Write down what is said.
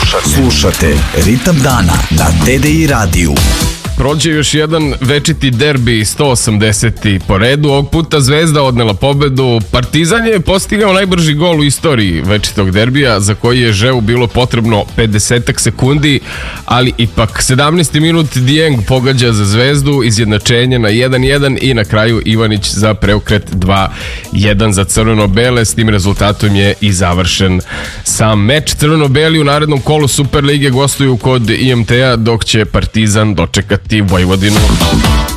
Slušate Ritam dana na TDI radiju. Prođe još jedan večiti derbi, 180. po redu. Ovog puta Zvezda odnela pobedu. Partizan je postigao najbrži gol u istoriji večitog derbija, za koji je Žeu bilo potrebno 50 sekundi, ali ipak 17. minut Dieng pogađa za Zvezdu, izjednačenje na 1-1 i na kraju Ivanić za preokret 2-1 za crveno-bele. S tim rezultatom je i završen sam meč. Crveno-beli u narednom kolu Super lige gostuju kod IMT-a, dok će Partizan dočekati Vojvodinu.